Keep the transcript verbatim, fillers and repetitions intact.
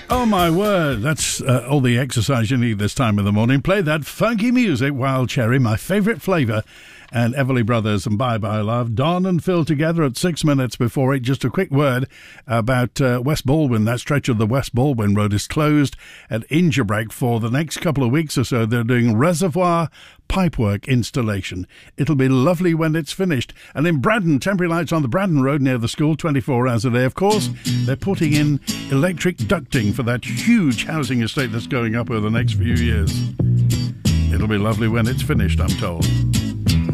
Oh my word, that's uh, all the exercise you need this time of the morning. Play that funky music, Wild Cherry, my favourite flavour, and Everly Brothers and Bye Bye Love. Don and Phil together at six minutes before eight. Just a quick word about uh, West Baldwin. That stretch of the West Baldwin Road is closed at Ingerbreak for the next couple of weeks or so. They're doing reservoir pipework installation. It'll be lovely when it's finished. And in Braddon, temporary lights on the Braddon Road near the school, twenty-four hours a day. Of course, they're putting in electric ducting for that huge housing estate that's going up over the next few years. It'll be lovely when it's finished, I'm told.